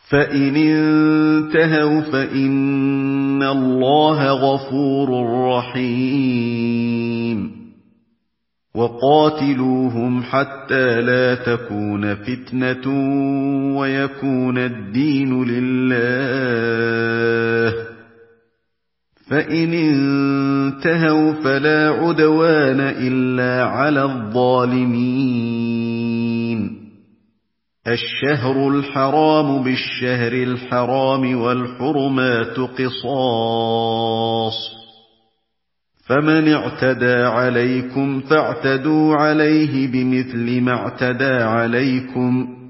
فإن انتهوا فإن الله غفور رحيم وقاتلوهم حتى لا تكون فتنة ويكون الدين لله فإن انتهوا فلا عدوان إلا على الظالمين الشهر الحرام بالشهر الحرام والحرمات قصاص فمن اعتدى عليكم فاعتدوا عليه بمثل ما اعتدى عليكم